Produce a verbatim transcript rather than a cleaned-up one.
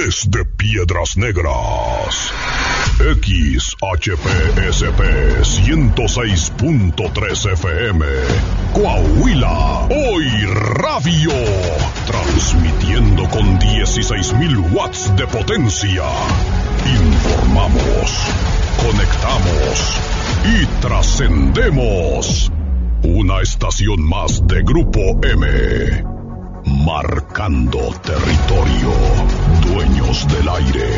Desde Piedras Negras, X H P S P ciento seis punto tres F M, Coahuila, Hoy Radio, transmitiendo con dieciséis mil watts de potencia. Informamos, conectamos y trascendemos. Una estación más de Grupo M. Marcando territorio, dueños del aire.